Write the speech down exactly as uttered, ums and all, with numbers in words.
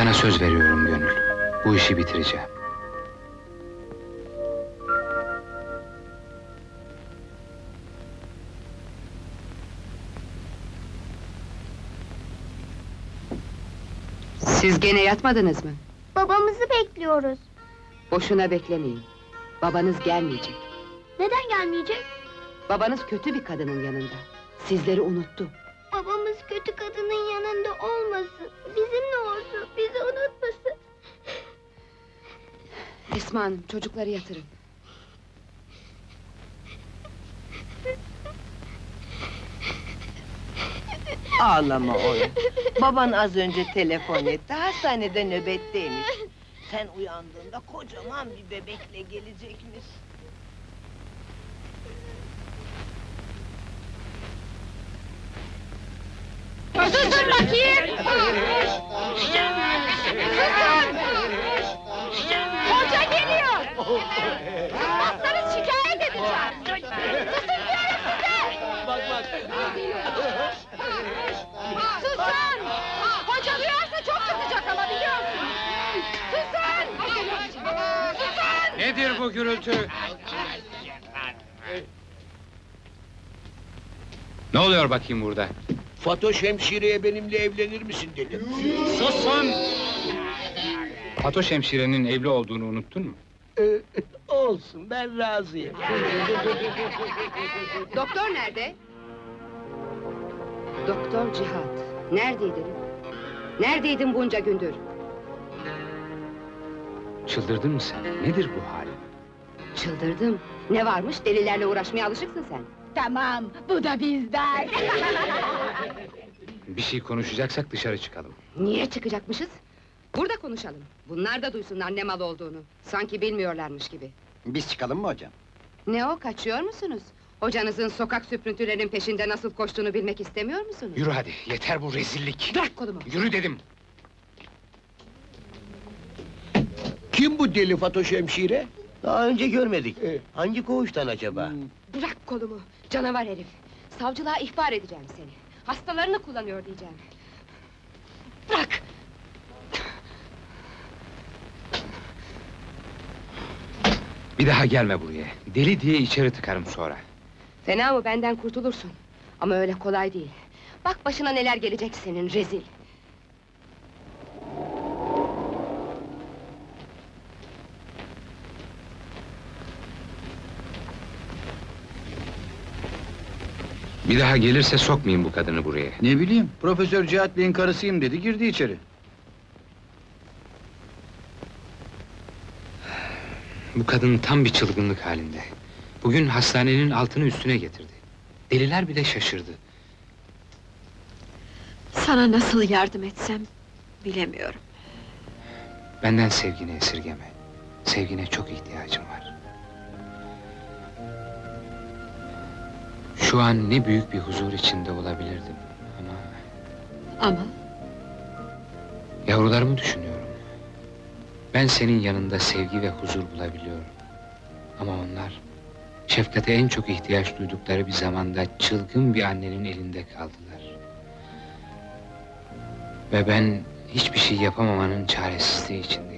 Sana söz veriyorum Gönül. Bu işi bitireceğim. Siz gene yatmadınız mı? Babamızı bekliyoruz. Boşuna beklemeyin. Babanız gelmeyecek. Neden gelmeyecek? Babanız kötü bir kadının yanında. Sizleri unuttu. Babamız kötü kadının yanında olmasın. Bizimle olsun, bizi unutmasın. Esma Hanım, çocukları yatırın. Ağlama oğlum. Baban az önce telefon etti, hastanede nöbetteymiş. Sen uyandığında kocaman bir bebekle gelecekmiş. Susun bakayım! Hoca geliyor! Baksanız şikayet edeceğim! Susun diyorum size! Bak bak! Susun! Hoca duyarsa çok kızacak ama biliyorsun! Susun! Susun! Nedir bu gürültü? Ne oluyor bakayım burada? Fatoş hemşireye benimle evlenir misin dedim. Susun! Fatoş hemşirenin evli olduğunu unuttun mu? Ee, olsun, ben razıyım. Doktor nerede? Doktor Cihat, neredeydin? Neredeydin bunca gündür? Çıldırdın mı sen? Nedir bu halin? Çıldırdım. Ne varmış, delilerle uğraşmaya alışıksın sen. Tamam, bu da bizden! Bir şey konuşacaksak dışarı çıkalım. Niye çıkacakmışız? Burada konuşalım. Bunlar da duysunlar ne mal olduğunu. Sanki bilmiyorlarmış gibi. Biz çıkalım mı hocam? Ne o, kaçıyor musunuz? Hocanızın sokak süprüntülerinin peşinde nasıl koştuğunu bilmek istemiyor musunuz? Yürü hadi, yeter bu rezillik! Bırak kolumu! Yürü dedim! Kim bu deli Fatoş hemşire? Daha önce görmedik. Ee, Hangi koğuştan acaba? Bırak kolumu, canavar herif! Savcılığa ihbar edeceğim seni. Hastalarını kullanıyor diyeceğim. Bırak! Bir daha gelme buraya. Deli diye içeri tıkarım sonra. Fena mı, benden kurtulursun. Ama öyle kolay değil. Bak başına neler gelecek senin, rezil! Bir daha gelirse sokmayayım bu kadını buraya. Ne bileyim, Profesör Cihat Bey'in karısıyım dedi, girdi içeri. Bu kadın tam bir çılgınlık halinde. Bugün hastanenin altını üstüne getirdi. Deliler bile şaşırdı. Sana nasıl yardım etsem bilemiyorum. Benden sevgini esirgeme. Sevgine çok ihtiyacım var. Şu an ne büyük bir huzur içinde olabilirdim ama... Ama Yavrularımı düşünüyorum. Ben senin yanında sevgi ve huzur bulabiliyorum. Ama onlar... şefkate en çok ihtiyaç duydukları bir zamanda çılgın bir annenin elinde kaldılar. Ve ben hiçbir şey yapamamanın çaresizliği içindeyim.